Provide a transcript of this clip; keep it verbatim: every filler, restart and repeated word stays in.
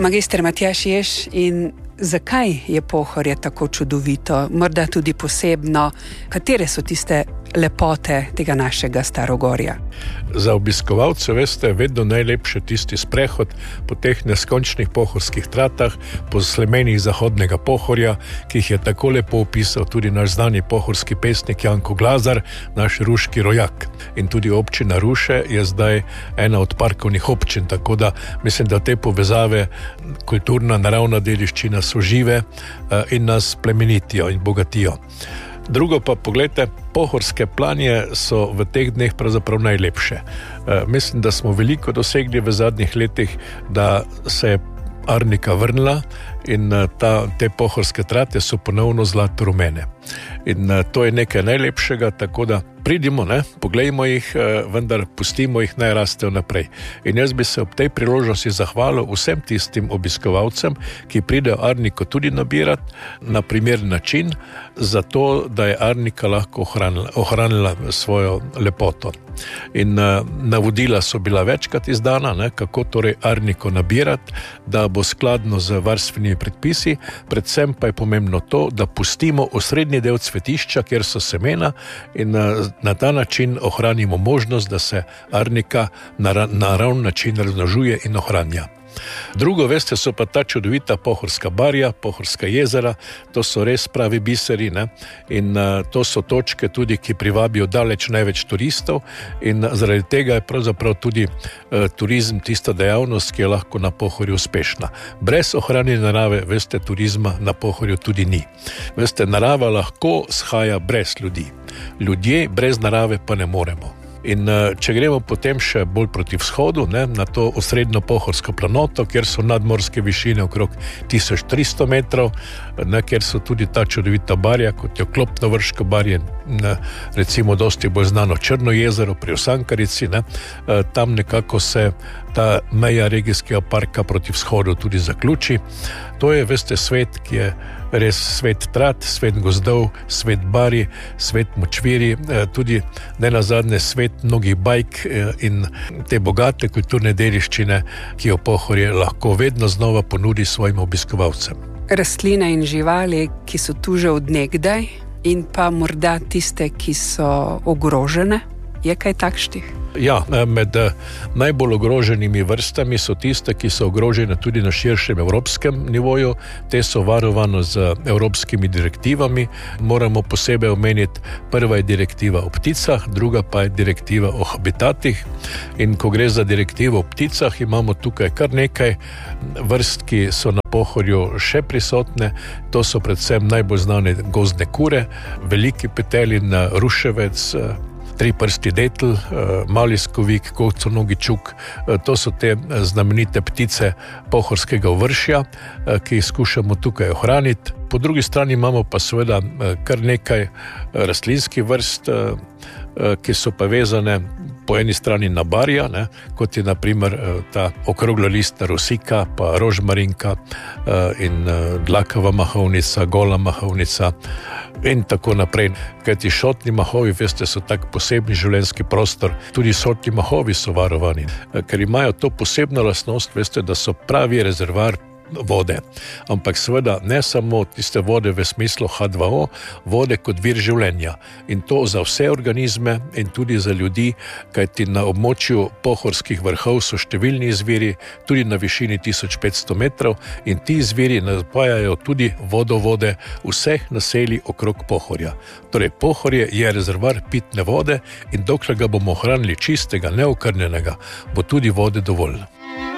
Magister Matjaž Jež, in zakaj je Pohorje tako čudovito, morda tudi posebno? Katere so tiste lepote tega našega Starogorja? Za obiskovalce, veste, vedno najlepše tisti sprehod po teh neskončnih pohorskih tratah, po slemenih zahodnega Pohorja, ki jih je tako lepo opisal tudi naš znani pohorski pesnik Janko Glazar, naš ruški rojak. In tudi občina Ruše je zdaj ena od parkovnih občin, tako da mislim, da te povezave, kulturna, naravna dediščina so žive in nas plemenitijo in bogatijo. Drugo pa, pogledajte, pohorske planje so v teh dneh pravzaprav najlepše. E, mislim, da smo veliko dosegli v zadnjih letih, da se je Arnika vrnila in ta, te pohorske trate so ponovno zlato rumene. In to je nekaj najlepšega, tako da pridimo, ne, poglejmo jih, vendar pustimo jih naj rastejo naprej. In jaz bi se ob tej priložnosti zahvalil vsem tistim obiskovalcem, ki pridejo Arniko tudi nabirati na primeren način, zato da je Arnika lahko ohranila, ohranila svojo lepoto. In uh, navodila so bila večkrat izdana, ne, kako torej Arniko nabirati, da bo skladno z varstvenimi predpisi, predvsem pa je pomembno to, da pustimo osrednji del cvetišča, kjer so semena, in uh, na ta način ohranimo možnost, da se Arnika na naravn način razmnožuje in ohranja. Drugo, veste, so pa ta čudovita pohorska barja, pohorska jezera, to so res pravi biseri, ne? In uh, to so točke tudi, ki privabijo daleč največ turistov, in zaradi tega je pravzaprav tudi uh, turizem tista dejavnost, ki je lahko na Pohorju uspešna. Brez ohranjene narave, veste, turizma na Pohorju tudi ni. Veste, narava lahko shaja brez ljudi. Ljudje brez narave pa ne moremo. In če gremo potem še bolj proti vzhodu, ne, na to osrednjo pohorsko planoto, kjer so nadmorske višine okrog tisoč tristo metrov, ne, kjer so tudi ta čudovita barja, kot je Klopno-Vrško barje, ne, recimo dosti bolj znano Črno jezero pri Osankarici, ne, tam nekako se ta meja regijskega parka proti vzhodu tudi zaključi. To je, veste, svet, ki je res svet trat, svet gozdov, svet bari, svet močviri, tudi nenazadnje svet mnogih bajk in te bogate kulturne dediščine, ki jo Pohorje lahko vedno znova ponudi svojim obiskovalcem. Rastline in živali, ki so tu že od nekdaj, in pa morda tiste, ki so ogrožene, je kaj takšnih? Ja, med najbolj ogroženimi vrstami so tiste, ki so ogrožene tudi na širšem evropskem nivoju. Te so varovane z evropskimi direktivami. Moramo posebej omeniti, prva je direktiva o pticah, druga pa je direktiva o habitatih. In ko gre za direktivo o pticah, imamo tukaj kar nekaj vrst, ki so na Pohorju še prisotne. To so predvsem najbolj znane gozdne kure, veliki petelin, ruševec, triprsti detel, mali skovik, kovconogi čuk. To so te znamenite ptice pohorskega ovršja, ki jih skušamo tukaj ohraniti. Po drugi strani imamo pa seveda kar nekaj rastlinskih vrst, ki so pa vezane po eni strani na barja, ne, kot je na primer ta okroglolistna rosika, pa rožmarinka in dlakava mahovnica, gola mahovnica in tako naprej. Kajti šotni mahovi, veste, so tak posebni življenjski prostor. Tudi šotni mahovi so varovani, ker imajo to posebno lastnost, veste, da so pravi rezervar vode. Ampak seveda ne samo tiste vode v smislu H dva O, vode kot vir življenja. In to za vse organizme in tudi za ljudi, kajti na območju pohorskih vrhov so številni izviri, tudi na višini tisoč petsto metrov, in ti izviri napajajo tudi vodovode vseh naselij okrog Pohorja. Torej, Pohorje je rezervar pitne vode in dokler ga bomo ohranili čistega, neokrnjenega, bo tudi vode dovolj.